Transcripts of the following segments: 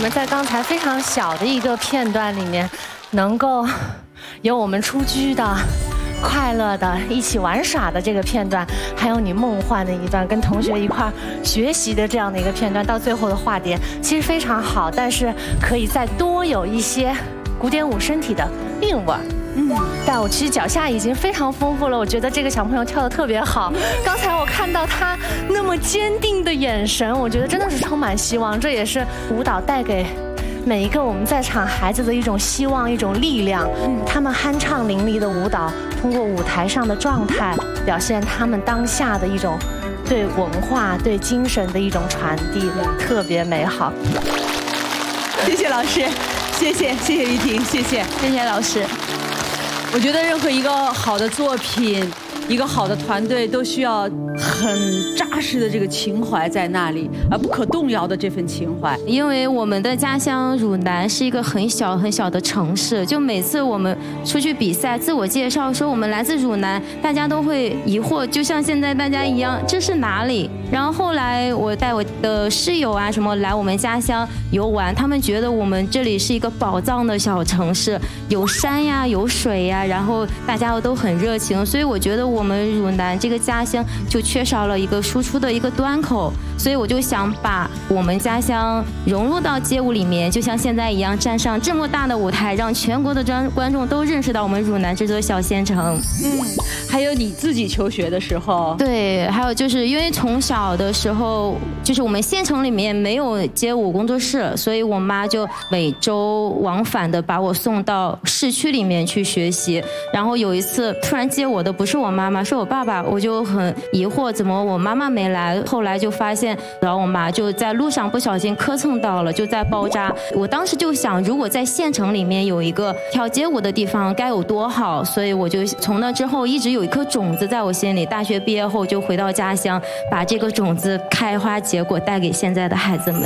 们在刚才非常小的一个片段里面，能够有我们出居的、快乐的、一起玩耍的这个片段，还有你梦幻的一段跟同学一块学习的这样的一个片段，到最后的化蝶其实非常好，但是可以再多有一些古典舞身体的韵味儿。但我其实脚下已经非常丰富了，我觉得这个小朋友跳得特别好。刚才我看到他那么坚定的眼神，我觉得真的是充满希望。这也是舞蹈带给每一个我们在场孩子的一种希望、一种力量。他们酣畅淋漓的舞蹈，通过舞台上的状态，表现他们当下的一种对文化、对精神的一种传递，特别美好。 谢谢老师，谢谢于婷，谢谢老师。我觉得任何一个好的作品，一个好的团队都需要很扎实的这个情怀在那里，而不可动摇的这份情怀。 因为我们的家乡汝南是一个很小很小的城市，就每次我们出去比赛，自我介绍说我们来自汝南，大家都会疑惑，就像现在大家一样，这是哪里？然后后来我带我的室友啊什么来我们家乡游玩，他们觉得我们这里是一个宝藏的小城市，有山呀，有水呀，然后大家都很热情，所以我觉得我们汝南这个家乡就缺少了一个输出的一个端口，所以我就想把我们家乡融入到街舞里面，就像现在一样，站上这么大的舞台，让全国的观众都认识到我们汝南这座小县城。 还有你自己求学的时候， 对，还有就是因为从小的时候，就是我们县城里面没有街舞工作室，所以我妈就每周往返的把我送到市区里面去学习。然后有一次突然接我的不是我妈妈，是我爸爸，我就很疑惑，怎么我妈妈没来？后来就发现，然后我妈就在路上不小心磕蹭到了，就在包扎。我当时就想，如果在县城里面有一个跳街舞的地方，该有多好！所以我就从那之后一直有一颗种子在我心里。大学毕业后就回到家乡，把这个种子开花结果，带给现在的孩子们。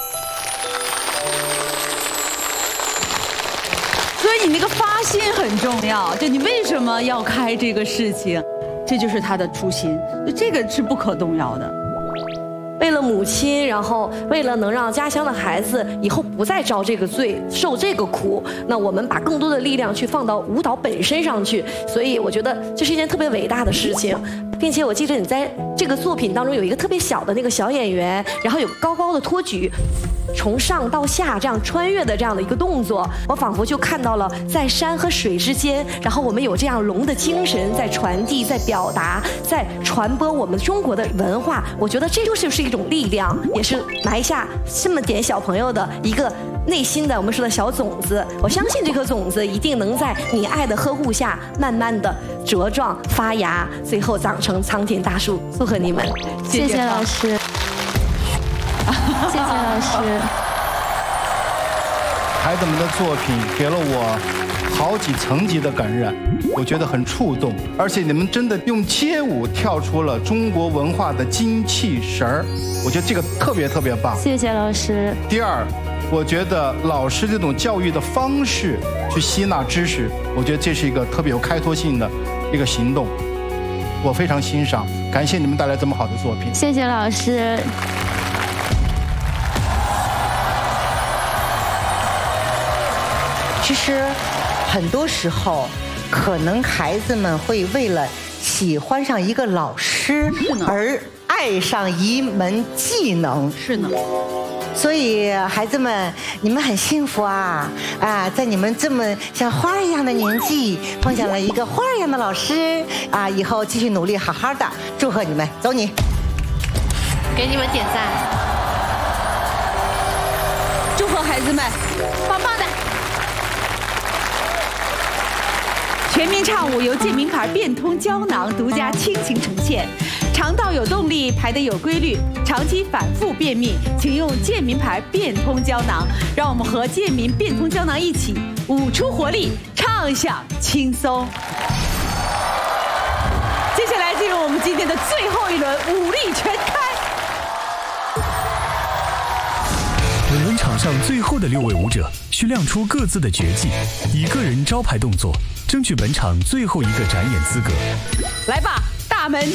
所以你那个发心很重要，就你为什么要开这个事情，这就是他的初心，就这个是不可动摇的。 为了母亲，然后为了能让家乡的孩子以后不再遭这个罪、受这个苦，那我们把更多的力量去放到舞蹈本身上去。所以我觉得这是一件特别伟大的事情，并且我记得你在这个作品当中有一个特别小的那个小演员，然后有高高的托举，从上到下这样穿越的这样的一个动作，我仿佛就看到了在山和水之间，然后我们有这样龙的精神在传递、在表达、在传播我们中国的文化。我觉得这就是一种力量，也是埋下这么点小朋友的一个内心的我们说的小种子。我相信这颗种子一定能在你爱的呵护下，慢慢的茁壮发芽，最后长成苍天大树。祝贺你们！ 谢谢老师。谢谢老师。 孩子们的作品给了我好几层级的感染，我觉得很触动，而且你们真的用街舞跳出了中国文化的精气神儿，我觉得这个特别特别棒。 谢谢老师。 第二，我觉得老师这种教育的方式去吸纳知识，我觉得这是一个特别有开拓性的一个行动，我非常欣赏，感谢你们带来这么好的作品。 谢谢老师。 其实很多时候，可能孩子们会为了喜欢上一个老师而爱上一门技能。 是呢。 所以孩子们，你们很幸福啊！在你们这么像花儿一样的年纪，碰见了一个花儿一样的老师啊！以后继续努力，好好的，祝贺你们，走你！ 给你们点赞， 祝贺孩子们，棒棒的！全民唱舞由健明牌变通胶囊独家倾情呈现，肠道有动力，排得有规律，长期反复便秘，请用健明牌变通胶囊。让我们和健明变通胶囊一起舞出活力，畅享轻松。接下来进入我们今天的最后一轮武力全开。 本轮场上最后的6位舞者需亮出各自的绝技，以个人招牌动作争取本场最后一个展演资格。 来吧，大门